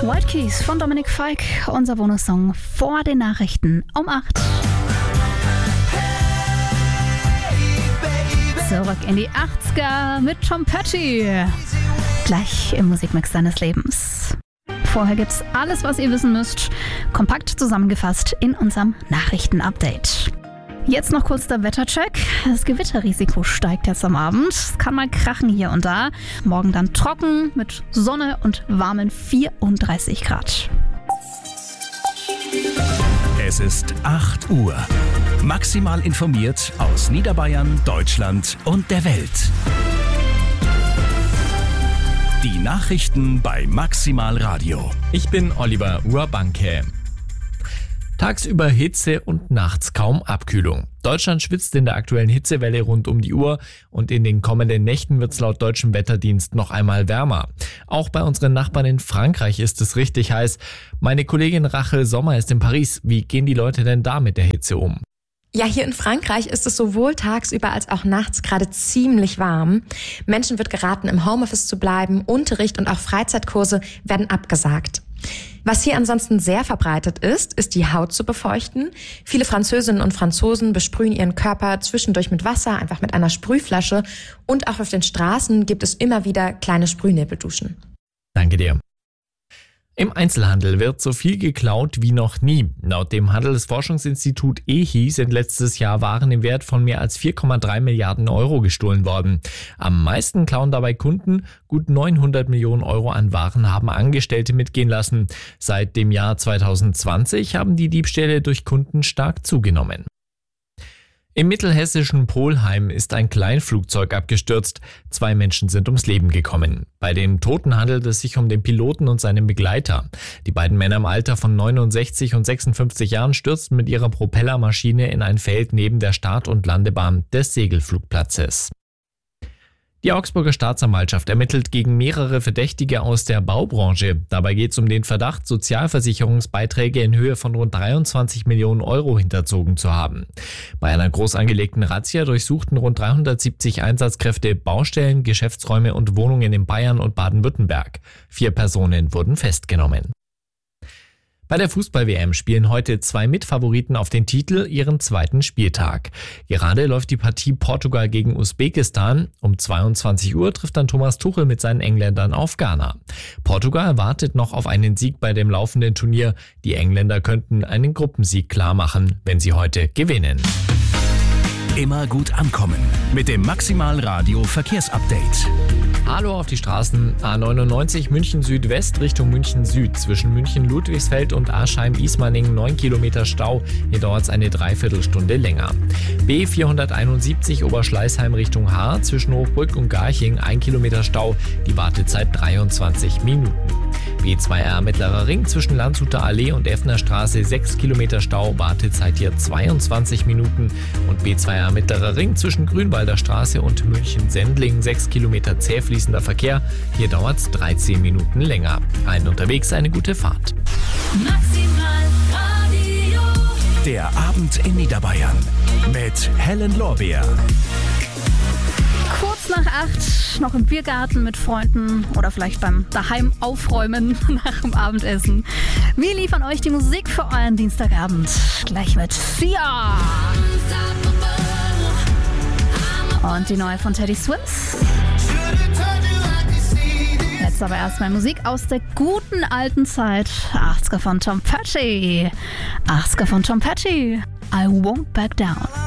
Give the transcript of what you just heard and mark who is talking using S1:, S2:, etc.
S1: White Keys von Dominik Fike, unser Bonussong vor den Nachrichten um 8. Zurück in die 80er mit Tom Petty. Gleich im Musikmix deines Lebens. Vorher gibt's alles, was ihr wissen müsst, kompakt zusammengefasst in unserem Nachrichtenupdate. Jetzt noch kurz der Wettercheck. Das Gewitterrisiko steigt jetzt am Abend. Es kann mal krachen hier und da. Morgen dann trocken mit Sonne und warmen 34 Grad.
S2: Es ist 8 Uhr. Maximal informiert aus Niederbayern, Deutschland und der Welt. Die Nachrichten bei Maximal Radio.
S3: Ich bin Oliver Urbanke. Tagsüber Hitze und nachts kaum Abkühlung. Deutschland schwitzt in der aktuellen Hitzewelle rund um die Uhr und in den kommenden Nächten wird es laut deutschem Wetterdienst noch einmal wärmer. Auch bei unseren Nachbarn in Frankreich ist es richtig heiß. Meine Kollegin Rachel Sommer ist in Paris. Wie gehen die Leute denn da mit der Hitze um?
S4: Ja, hier in Frankreich ist es sowohl tagsüber als auch nachts gerade ziemlich warm. Menschen wird geraten, im Homeoffice zu bleiben. Unterricht und auch Freizeitkurse werden abgesagt. Was hier ansonsten sehr verbreitet ist die Haut zu befeuchten. Viele Französinnen und Franzosen besprühen ihren Körper zwischendurch mit Wasser, einfach mit einer Sprühflasche. Und auch auf den Straßen gibt es immer wieder kleine Sprühnebelduschen.
S3: Danke dir. Im Einzelhandel wird so viel geklaut wie noch nie. Laut dem Handelsforschungsinstitut EHI sind letztes Jahr Waren im Wert von mehr als 4,3 Milliarden Euro gestohlen worden. Am meisten klauen dabei Kunden. Gut 900 Millionen Euro an Waren haben Angestellte mitgehen lassen. Seit dem Jahr 2020 haben die Diebstähle durch Kunden stark zugenommen. Im mittelhessischen Polheim ist ein Kleinflugzeug abgestürzt. 2 Menschen sind ums Leben gekommen. Bei den Toten handelt es sich um den Piloten und seinen Begleiter. Die beiden Männer im Alter von 69 und 56 Jahren stürzten mit ihrer Propellermaschine in ein Feld neben der Start- und Landebahn des Segelflugplatzes. Die Augsburger Staatsanwaltschaft ermittelt gegen mehrere Verdächtige aus der Baubranche. Dabei geht es um den Verdacht, Sozialversicherungsbeiträge in Höhe von rund 23 Millionen Euro hinterzogen zu haben. Bei einer groß angelegten Razzia durchsuchten rund 370 Einsatzkräfte Baustellen, Geschäftsräume und Wohnungen in Bayern und Baden-Württemberg. 4 Personen wurden festgenommen. Bei der Fußball-WM spielen heute 2 Mitfavoriten auf den Titel ihren zweiten Spieltag. Gerade läuft die Partie Portugal gegen Usbekistan. Um 22 Uhr trifft dann Thomas Tuchel mit seinen Engländern auf Ghana. Portugal wartet noch auf einen Sieg bei dem laufenden Turnier. Die Engländer könnten einen Gruppensieg klarmachen, wenn sie heute gewinnen.
S2: Immer gut ankommen mit dem Maximal Radio Verkehrsupdate.
S3: Hallo auf die Straßen. A99 München Südwest Richtung München Süd. Zwischen München Ludwigsfeld und Aschheim-Ismaning 9 Kilometer Stau. Hier dauert es eine Dreiviertelstunde länger. B471 Oberschleißheim Richtung Haar. Zwischen Hochbrück und Garching 1 Kilometer Stau. Die Wartezeit 23 Minuten. B2R Mittlerer Ring zwischen Landshuter Allee und Effner Straße 6 Kilometer Stau. Wartezeit hier 22 Minuten. Und B2R Mittlerer Ring zwischen Grünwalder Straße und München-Sendling 6 Kilometer zäh fließender Verkehr. Hier dauert es 13 Minuten länger. Allen unterwegs eine gute Fahrt.
S5: Maximal Radio.
S2: Der Abend in Niederbayern mit Helen Lorbeer.
S1: Kurz nach 8, noch im Biergarten mit Freunden oder vielleicht beim Daheim aufräumen nach dem Abendessen. Wir liefern euch die Musik für euren Dienstagabend. Gleich mit Sia. Und die neue von Teddy Swims. Jetzt aber erstmal Musik aus der guten alten Zeit. 80er von Tom Petty. 80er von Tom Petty. I won't back down.